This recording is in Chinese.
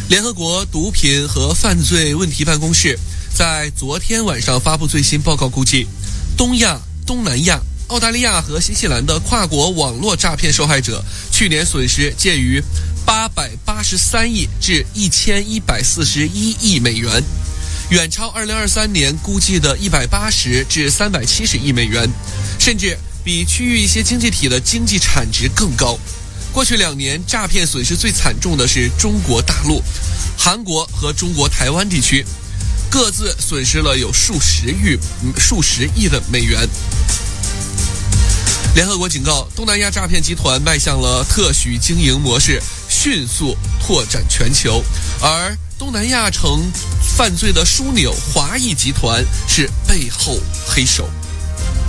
联合国毒品和犯罪问题办公室在昨天晚上发布最新报告，估计东亚、东南亚、澳大利亚和新西兰的跨国网络诈骗受害者去年损失介于883亿至1141亿美元，远超2023年估计的180至370亿美元，甚至比区域一些经济体的经济产值更高。过去2年，诈骗损失最惨重的是中国大陆、韩国和中国台湾地区，各自损失了有数十亿的美元。联合国警告，东南亚诈骗集团迈向了特许经营模式，迅速拓展全球，而东南亚成犯罪的枢纽华裔集团是背后黑手。